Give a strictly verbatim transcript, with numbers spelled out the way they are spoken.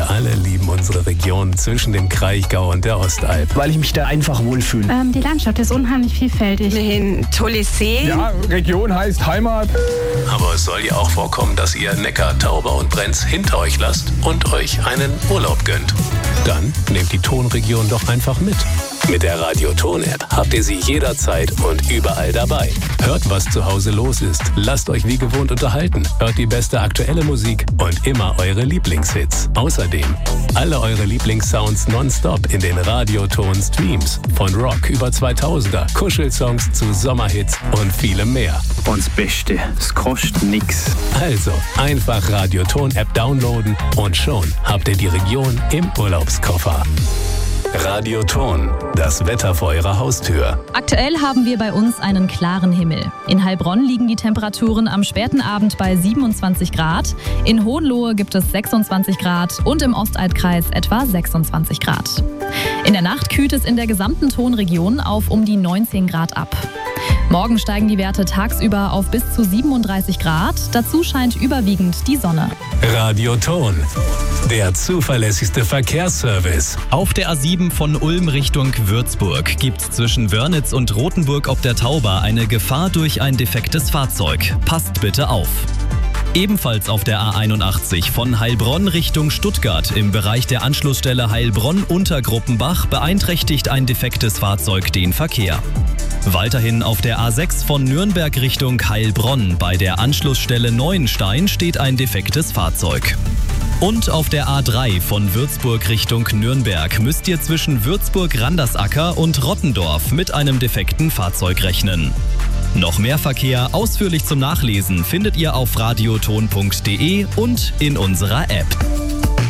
Wir alle lieben unsere Region zwischen dem Kraichgau und der Ostalb. Weil ich mich da einfach wohlfühle. Ähm, die Landschaft ist unheimlich vielfältig. Ein tolles See. Ja, Region heißt Heimat. Aber es soll ja auch vorkommen, dass ihr Neckar, Tauber und Brenz hinter euch lasst und euch einen Urlaub gönnt. Dann nehmt die Tonregion doch einfach mit. Mit der Radio-Ton-App habt ihr sie jederzeit und überall dabei. Hört, was zu Hause los ist. Lasst euch wie gewohnt unterhalten. Hört die beste aktuelle Musik und immer eure Lieblingshits. Außerdem alle eure Lieblingssounds nonstop in den Radio-Ton-Streams. Von Rock über zweitausender, Kuschelsongs zu Sommerhits und vielem mehr. Und das Beste, es kostet nix. Also einfach Radio-Ton-App downloaden und schon habt ihr die Region im Urlaubskoffer. Radio-Ton, das Wetter vor eurer Haustür. Aktuell haben wir bei uns einen klaren Himmel. In Heilbronn liegen die Temperaturen am späten Abend bei siebenundzwanzig Grad. In Hohenlohe gibt es sechsundzwanzig Grad und im Ostalbkreis etwa sechsundzwanzig Grad. In der Nacht kühlt es in der gesamten Tonregion auf um die neunzehn Grad ab. Morgen steigen die Werte tagsüber auf bis zu siebenunddreißig Grad. Dazu scheint überwiegend die Sonne. Radio-Ton, der zuverlässigste Verkehrsservice. Auf der A sieben von Ulm Richtung Würzburg gibt es zwischen Wörnitz und Rothenburg ob der Tauber eine Gefahr durch ein defektes Fahrzeug. Passt bitte auf. Ebenfalls auf der A einundachtzig von Heilbronn Richtung Stuttgart im Bereich der Anschlussstelle Heilbronn-Untergruppenbach beeinträchtigt ein defektes Fahrzeug den Verkehr. Weiterhin auf der A sechs von Nürnberg Richtung Heilbronn bei der Anschlussstelle Neuenstein steht ein defektes Fahrzeug. Und auf der A drei von Würzburg Richtung Nürnberg müsst ihr zwischen Würzburg-Randersacker und Rottendorf mit einem defekten Fahrzeug rechnen. Noch mehr Verkehr ausführlich zum Nachlesen findet ihr auf radioton punkt de und in unserer App.